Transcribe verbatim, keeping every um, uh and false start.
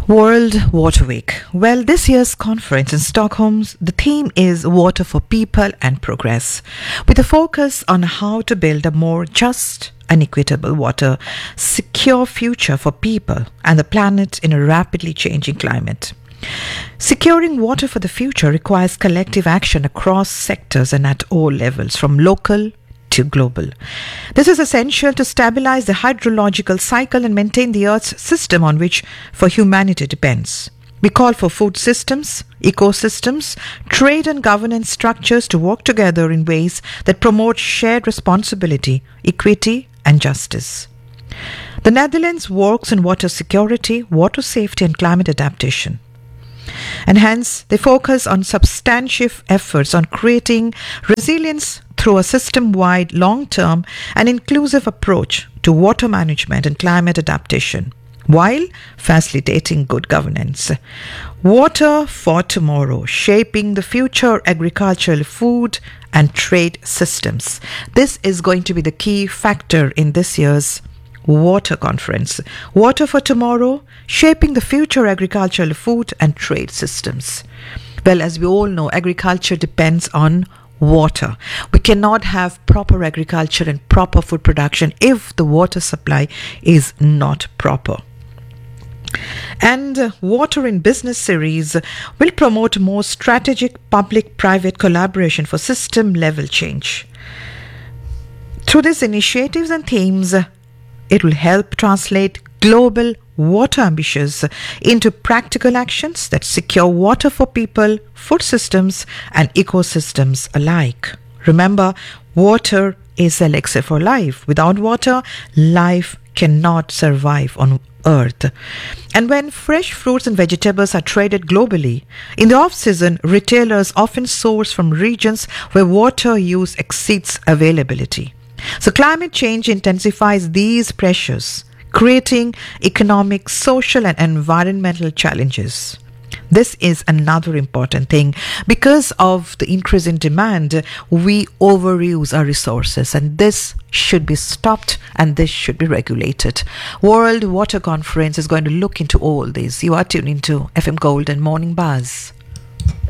World Water Week. Well, this year's conference in Stockholm, the theme is Water for People and Progress, with a focus on how to build a more just and equitable water secure future for people and the planet in a rapidly changing climate. Securing water for the future requires collective action across sectors and at all levels, from local to global. This is essential to stabilize the hydrological cycle and maintain the Earth's system on which for humanity depends. We call for food systems, ecosystems, trade and governance structures to work together in ways that promote shared responsibility, equity and justice. The Netherlands works on water security, water safety and climate adaptation. And hence, they focus on substantive efforts on creating resilience through a system-wide, long-term and inclusive approach to water management and climate adaptation, while facilitating good governance. Water for tomorrow, shaping the future agricultural, food and trade systems. This is going to be the key factor in this year's Water Conference. Water for tomorrow, shaping the future agricultural, food and trade systems. Well, as we all know, agriculture depends on water. We cannot have proper agriculture and proper food production if the water supply is not proper. And uh, Water in Business series will promote more strategic public-private collaboration for system-level change. Through these initiatives and themes, it will help translate global water ambitions into practical actions that secure water for people, food systems and ecosystems alike. Remember, water is elixir for life. Without water, life cannot survive on Earth. And when fresh fruits and vegetables are traded globally, in the off-season, retailers often source from regions where water use exceeds availability. So climate change intensifies these pressures, creating economic, social and environmental challenges. This is another important thing. Because of the increase in demand, we overuse our resources, and this should be stopped and this should be regulated. World Water Conference is going to look into all this. You are tuned into F M Gold and Morning Buzz.